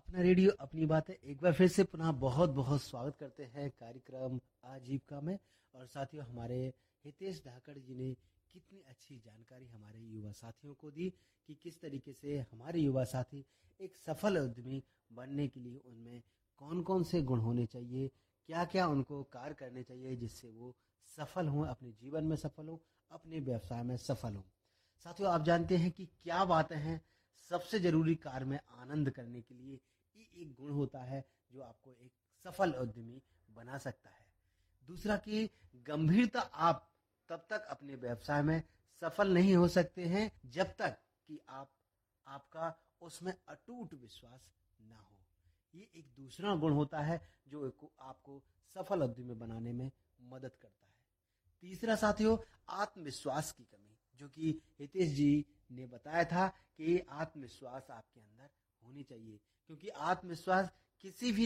अपना रेडियो अपनी बात है। एक बार फिर से पुनः बहुत बहुत स्वागत करते हैं कार्यक्रम आजीविका में। और साथियों, हमारे हितेश धाकड़ जी ने कितनी अच्छी जानकारी हमारे युवा साथियों को दी कि किस तरीके से हमारे युवा साथी एक सफल उद्यमी बनने के लिए उनमें कौन कौन से गुण होने चाहिए, क्या क्या उनको कार्य करने चाहिए जिससे वो सफल हों, अपने जीवन में सफल हों, अपने व्यवसाय में सफल हों। साथियों, आप जानते हैं कि क्या बातें हैं। सबसे जरूरी कार्य में आनंद करने के लिए ये एक गुण होता है जो आपको एक सफल उद्यमी बना सकता है। दूसरा कि गंभीरता, आप तब तक अपने व्यवसाय में सफल नहीं हो सकते हैं जब तक कि आपका उसमें अटूट विश्वास ना हो। ये एक दूसरा गुण होता है जो आपको सफल उद्यमी बनाने में मदद करता है। तीसरा साथियों, आत्मविश्वास की कमी, जो कि हितेश जी ने बताया था कि आत्मविश्वास आपके अंदर होनी चाहिए, क्योंकि आत्मविश्वास किसी भी